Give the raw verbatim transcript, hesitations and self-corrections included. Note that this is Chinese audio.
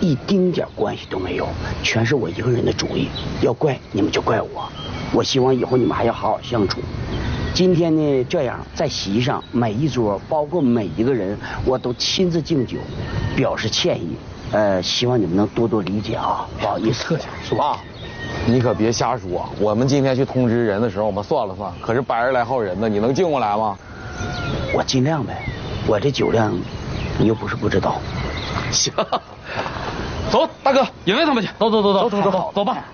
一丁点关系都没有，全是我一个人的主意。要怪你们就怪我，我希望以后你们还要好好相处。今天呢，这样在席上每一桌，包括每一个人，我都亲自敬酒，表示歉意。呃，希望你们能多多理解啊，不好意思。 客气，爸，你可别瞎说。我们今天去通知人的时候，我们算了算，可是百十来号人呢，你能敬过来吗？ 我尽量呗，我这酒量，你又不是不知道。 行，走，大哥，引位他们去，走走走走走走走吧。